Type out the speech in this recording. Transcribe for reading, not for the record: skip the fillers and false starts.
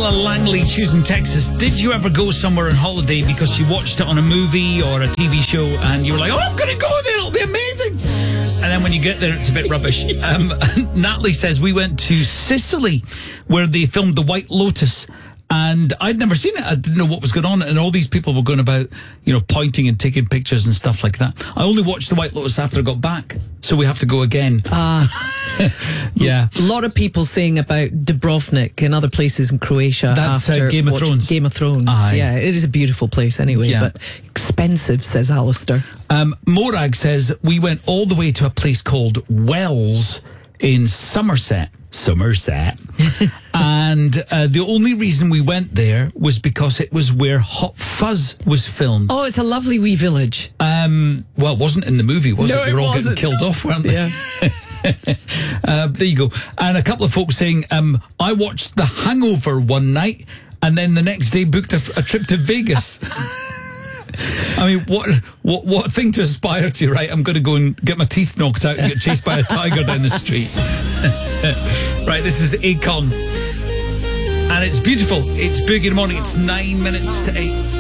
Stella Langley, choosing Texas. Did you ever go somewhere on holiday because you watched it on a movie or a TV show and you were like, oh, I'm going to go there, it'll be amazing. And then when you get there, it's a bit rubbish. Natalie says we went to Sicily where they filmed The White Lotus. And I'd never seen it. I didn't know what was going on. And all these people were going about, pointing and taking pictures and stuff like that. I only watched The White Lotus after I got back. So we have to go again. Yeah. A lot of people saying about Dubrovnik and other places in Croatia. That's after Game of Thrones. Game of Thrones. Aye. Yeah, it is a beautiful place anyway. Yeah. But expensive, says Alistair. Morag says we went all the way to a place called Wells in Somerset. And the only reason we went there was because it was where Hot Fuzz was filmed. Oh, it's a lovely wee village. Well, it wasn't in the movie, was No, it? They were all getting wasn't. killed off, weren't they? Yeah. There you go. And a couple of folks saying, I watched The Hangover one night and then the next day booked a trip to Vegas. I mean, what thing to aspire to, right? I'm going to go and get my teeth knocked out and get chased by a tiger down the street. Right, this is Akon. And it's beautiful. It's Boogie in the Morning. It's 9 minutes to 8.